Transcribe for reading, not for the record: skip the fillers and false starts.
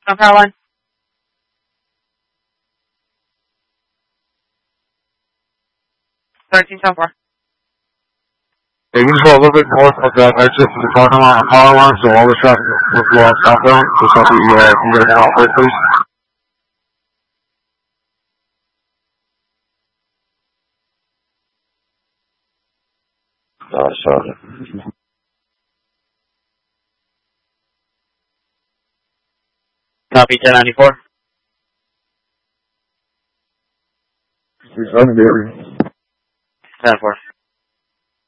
On power line. Thirteen so far. Hey, you can go a little bit north of that exit from the parking lot on power line, so all the traffic will flow out southbound. So something you can get an outlet, please. Sorry. Copy 1094. He's running the area. 10-4.